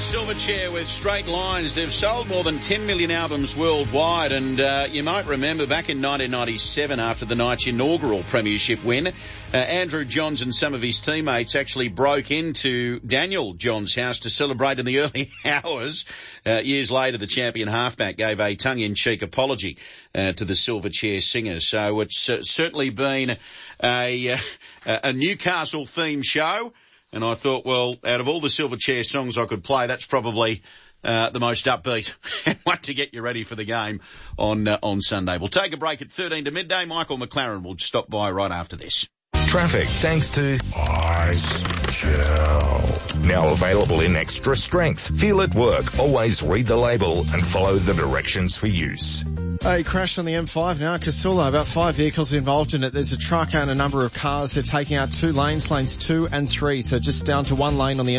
Silverchair with Straight Lines. They've sold more than 10 million albums worldwide, and you might remember back in 1997, after the Knights' inaugural premiership win, Andrew Johns and some of his teammates actually broke into Daniel Johns' house to celebrate in the early hours. Years later, the champion halfback gave a tongue-in-cheek apology to the Silverchair singers. So it's certainly been a Newcastle-themed show. And I thought, well, out of all the Silverchair songs I could play, that's probably the most upbeat one to get you ready for the game on Sunday. We'll take a break at 13 to midday. Michael McLaren will stop by right after this. Traffic, thanks to Ice Gel. Now available in extra strength. Feel it work. Always read the label and follow the directions for use. A crash on the M5 now, Casula. About 5 vehicles involved in it. There's a truck and a number of cars. They're taking out 2 lanes, lanes 2 and 3. So just down to 1 lane on the